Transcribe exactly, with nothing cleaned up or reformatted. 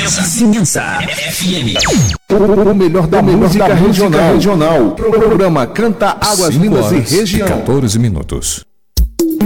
Vizinhança F M. O melhor da, o melhor música, da regional. regional. Programa Canta Águas Lindas e Região. quatorze minutos.